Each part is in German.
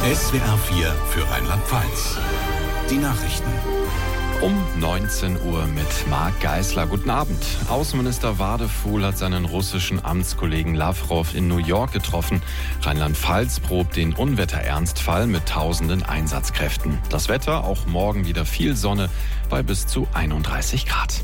SWR 4 für Rheinland-Pfalz. Die Nachrichten. Um 19 Uhr mit Marc Geisler. Guten Abend. Außenminister Wadefuhl hat seinen russischen Amtskollegen Lavrov in New York getroffen. Rheinland-Pfalz probt den Unwetterernstfall mit tausenden Einsatzkräften. Das Wetter, auch morgen wieder viel Sonne bei bis zu 31 Grad.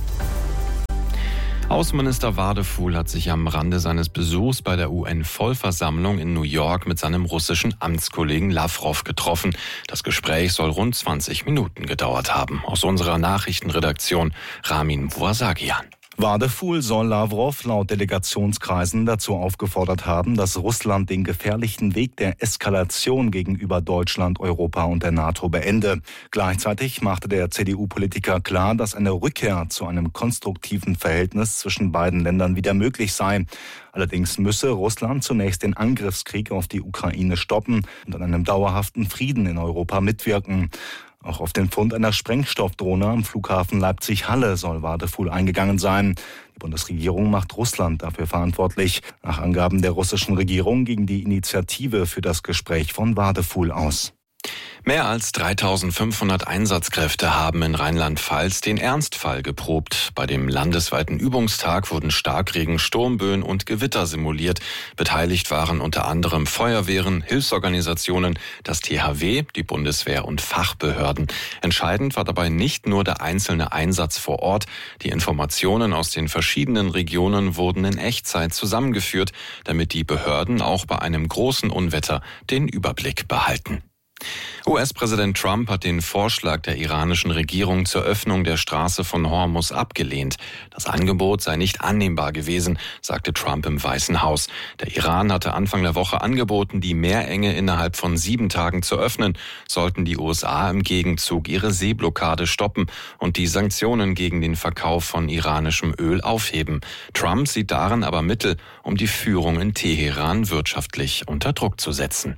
Außenminister Wadefuhl hat sich am Rande seines Besuchs bei der UN-Vollversammlung in New York mit seinem russischen Amtskollegen Lavrov getroffen. Das Gespräch soll rund 20 Minuten gedauert haben. Aus unserer Nachrichtenredaktion Ramin Vuasagian. Wadefuhl soll Lavrov laut Delegationskreisen dazu aufgefordert haben, dass Russland den gefährlichen Weg der Eskalation gegenüber Deutschland, Europa und der NATO beende. Gleichzeitig machte der CDU-Politiker klar, dass eine Rückkehr zu einem konstruktiven Verhältnis zwischen beiden Ländern wieder möglich sei. Allerdings müsse Russland zunächst den Angriffskrieg auf die Ukraine stoppen und an einem dauerhaften Frieden in Europa mitwirken. Auch auf den Fund einer Sprengstoffdrohne am Flughafen Leipzig-Halle soll Wadefuhl eingegangen sein. Die Bundesregierung macht Russland dafür verantwortlich. Nach Angaben der russischen Regierung ging die Initiative für das Gespräch von Wadefuhl aus. Mehr als 3.500 Einsatzkräfte haben in Rheinland-Pfalz den Ernstfall geprobt. Bei dem landesweiten Übungstag wurden Starkregen, Sturmböen und Gewitter simuliert. Beteiligt waren unter anderem Feuerwehren, Hilfsorganisationen, das THW, die Bundeswehr und Fachbehörden. Entscheidend war dabei nicht nur der einzelne Einsatz vor Ort. Die Informationen aus den verschiedenen Regionen wurden in Echtzeit zusammengeführt, damit die Behörden auch bei einem großen Unwetter den Überblick behalten. US-Präsident Trump hat den Vorschlag der iranischen Regierung zur Öffnung der Straße von Hormuz abgelehnt. Das Angebot sei nicht annehmbar gewesen, sagte Trump im Weißen Haus. Der Iran hatte Anfang der Woche angeboten, die Meerenge innerhalb von 7 Tagen zu öffnen, sollten die USA im Gegenzug ihre Seeblockade stoppen und die Sanktionen gegen den Verkauf von iranischem Öl aufheben. Trump sieht darin aber Mittel, um die Führung in Teheran wirtschaftlich unter Druck zu setzen.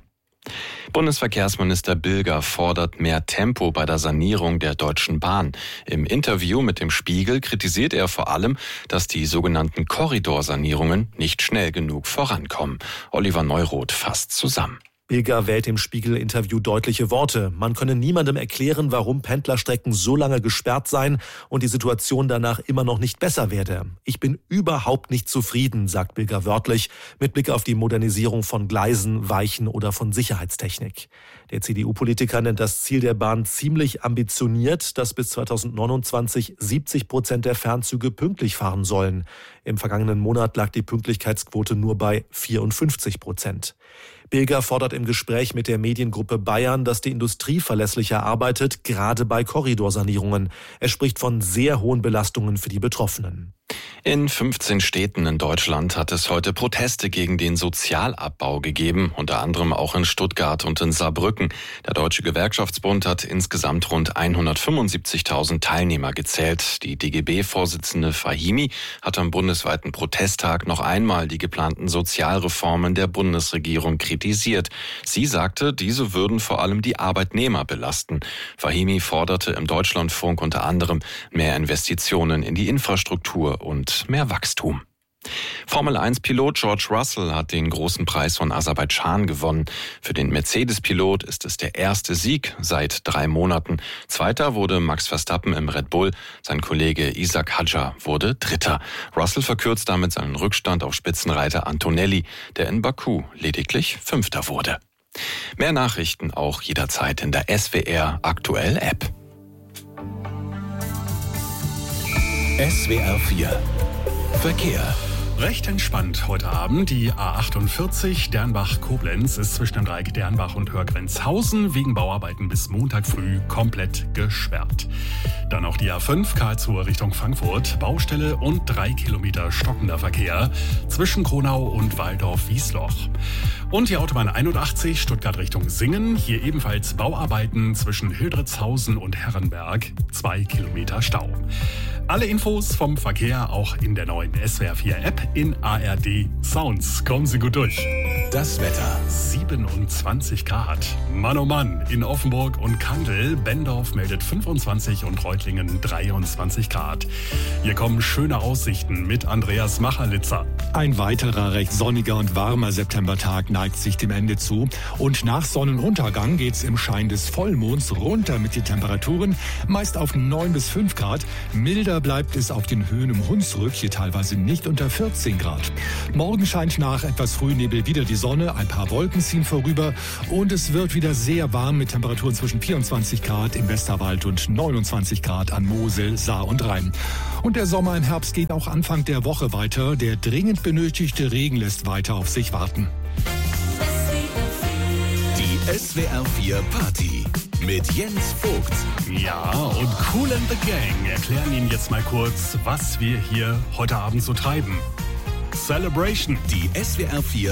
Bundesverkehrsminister Bilger fordert mehr Tempo bei der Sanierung der Deutschen Bahn. Im Interview mit dem Spiegel kritisiert er vor allem, dass die sogenannten Korridorsanierungen nicht schnell genug vorankommen. Oliver Neuroth fasst zusammen. Bilger wählt im Spiegel-Interview deutliche Worte. Man könne niemandem erklären, warum Pendlerstrecken so lange gesperrt seien und die Situation danach immer noch nicht besser werde. Ich bin überhaupt nicht zufrieden, sagt Bilger wörtlich, mit Blick auf die Modernisierung von Gleisen, Weichen oder von Sicherheitstechnik. Der CDU-Politiker nennt das Ziel der Bahn ziemlich ambitioniert, dass bis 2029 70% der Fernzüge pünktlich fahren sollen. Im vergangenen Monat lag die Pünktlichkeitsquote nur bei 54%. Bilger fordert im Gespräch mit der Mediengruppe Bayern, dass die Industrie verlässlicher arbeitet, gerade bei Korridorsanierungen. Er spricht von sehr hohen Belastungen für die Betroffenen. In 15 Städten in Deutschland hat es heute Proteste gegen den Sozialabbau gegeben, unter anderem auch in Stuttgart und in Saarbrücken. Der Deutsche Gewerkschaftsbund hat insgesamt rund 175.000 Teilnehmer gezählt. Die DGB-Vorsitzende Fahimi hat am bundesweiten Protesttag noch einmal die geplanten Sozialreformen der Bundesregierung kritisiert. Sie sagte, diese würden vor allem die Arbeitnehmer belasten. Fahimi forderte im Deutschlandfunk unter anderem mehr Investitionen in die Infrastruktur und mehr Wachstum. Formel-1-Pilot George Russell hat den großen Preis von Aserbaidschan gewonnen. Für den Mercedes-Pilot ist es der erste Sieg seit 3 Monaten. Zweiter wurde Max Verstappen im Red Bull. Sein Kollege Isaac Hadjar wurde Dritter. Russell verkürzt damit seinen Rückstand auf Spitzenreiter Antonelli, der in Baku lediglich Fünfter wurde. Mehr Nachrichten auch jederzeit in der SWR Aktuell App. SWR 4 Verkehr. Recht entspannt heute Abend. Die A48 Dernbach-Koblenz ist zwischen dem Dreieck Dernbach und Hörgrenzhausen wegen Bauarbeiten bis Montag früh komplett gesperrt. Dann noch die A5 Karlsruhe Richtung Frankfurt. Baustelle und 3 Kilometer stockender Verkehr zwischen Kronau und Waldorf-Wiesloch. Und die Autobahn 81 Stuttgart Richtung Singen. Hier ebenfalls Bauarbeiten zwischen Hildritzhausen und Herrenberg. 2 Kilometer Stau. Alle Infos vom Verkehr auch in der neuen SWR 4 App in ARD Sounds. Kommen Sie gut durch. Das Wetter. 27 Grad. Mann oh Mann, in Offenburg und Kandel. Bendorf meldet 25 und Reutlingen 23 Grad. Hier kommen schöne Aussichten mit Andreas Macherlitzer. Ein weiterer recht sonniger und warmer Septembertag neigt neigt sich dem Ende zu. Und nach Sonnenuntergang geht's im Schein des Vollmonds runter mit den Temperaturen, meist auf 9 bis 5 Grad. Milder bleibt es auf den Höhen um Hunsrück, hier teilweise nicht unter 14 Grad. Morgen scheint nach etwas Frühnebel wieder die Sonne, ein paar Wolken ziehen vorüber und es wird wieder sehr warm mit Temperaturen zwischen 24 Grad im Westerwald und 29 Grad an Mosel, Saar und Rhein. Und der Sommer im Herbst geht auch Anfang der Woche weiter. Der dringend benötigte Regen lässt weiter auf sich warten. Die SWR 4 Party mit Jens Vogt. Ja, und Kool and the Gang erklären Ihnen jetzt mal kurz, was wir hier heute Abend so treiben. Celebration. Die SWR 4